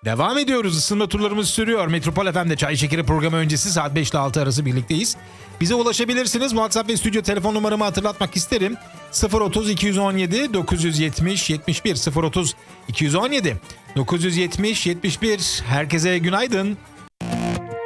Devam ediyoruz. Isınma turlarımız sürüyor. Metropol FM'de Çay Şekeri programı öncesi saat 5 ile 6 arası birlikteyiz. Bize ulaşabilirsiniz. WhatsApp ve stüdyo telefon numaramı hatırlatmak isterim. 030 217 970 71 030 217 970 71. Herkese günaydın.